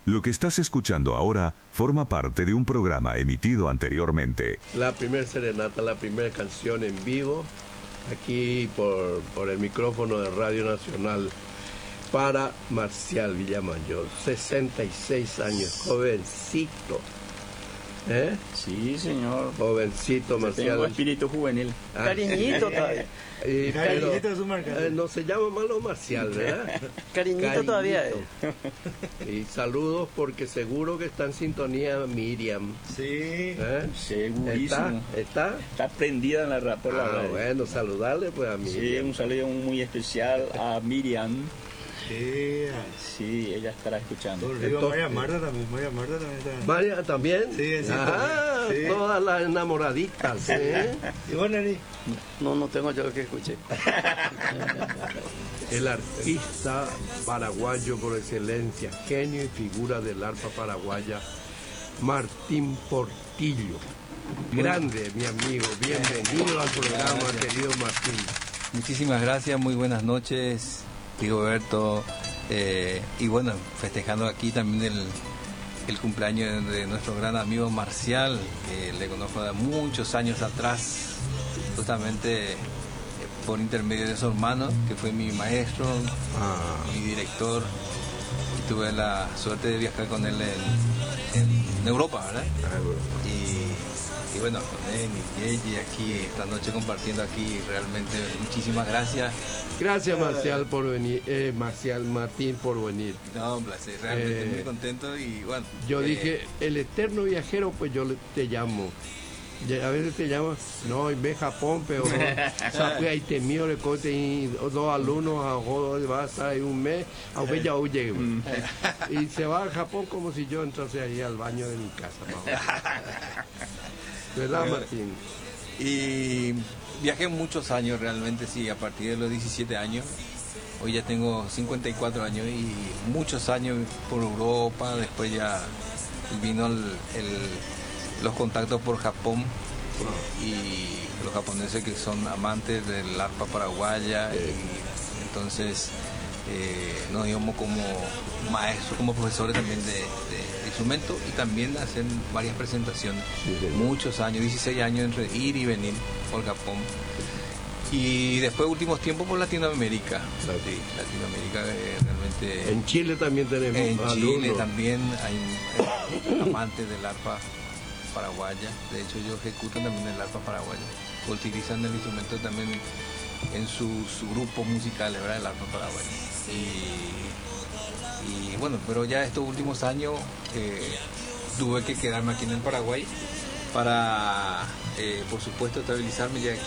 Lo que estás escuchando ahora forma parte de un programa emitido anteriormente. La primera serenata, la primera canción en vivo, aquí por el micrófono de Radio Nacional, para Marcial Villamayor, 66 años, jovencito. ¿Eh? Sí, señor. Jovencito, Marcial. Tengo espíritu juvenil. Cariñito todavía. Cariñito es un marcador. No se llama malo Marcial, ¿verdad? Cariñito todavía. Y saludos porque seguro que está en sintonía Miriam. Sí, segurísimo. ¿Está? Está prendida en la por la radio. Bueno, saludarle pues a Miriam. Sí, un saludo muy especial a Miriam. Sí, ella estará escuchando. María Marta también está. ¿María también? Sí. Todas las enamoraditas, ¿eh? ¿Y vos, Nani? No tengo yo que escuché. El artista paraguayo por excelencia, genio y figura del arpa paraguaya, Martín Portillo. Grande, mi amigo, bienvenido al programa, querido Martín. Muchísimas gracias, muy buenas noches, Rigoberto. Y bueno, festejando aquí también el cumpleaños de nuestro gran amigo Marcial, que le conozco de muchos años atrás, justamente por intermedio de su hermano, que fue mi maestro, mi director, y tuve la suerte de viajar con él en Europa, ¿verdad? Y bueno, con él y aquí esta noche compartiendo aquí, realmente muchísimas gracias. Gracias Marcial por venir, Martín por venir. No, un placer, realmente muy contento y bueno. Yo dije, el eterno viajero, pues yo te llamo. A veces te llamas, no, y ve Japón, pero sabe ahí te mío le cote y dos alumnos a va a estar ahí un mes, a ver ya huye. Y se va a Japón como si yo entrase ahí al baño de mi casa, ¿verdad, Martín? Y viajé muchos años realmente, sí, a partir de los 17 años. Hoy ya tengo 54 años y muchos años por Europa. Después ya vino los contactos por Japón y los japoneses que son amantes del arpa paraguaya. Y entonces nos íbamos como maestros, como profesores también de instrumento y también hacer varias presentaciones. Muchos años, 16 años entre ir y venir por Japón. Y después últimos tiempos por Latinoamérica. Latinoamérica realmente. En Chile también tenemos. En Chile alumnos. también hay amantes del arpa paraguaya. De hecho ellos ejecutan también el arpa paraguaya. Utilizan el instrumento también en sus grupos musicales, ¿verdad? El arpa paraguaya. Y bueno, pero ya estos últimos años tuve que quedarme aquí en el Paraguay para, por supuesto, estabilizarme ya aquí.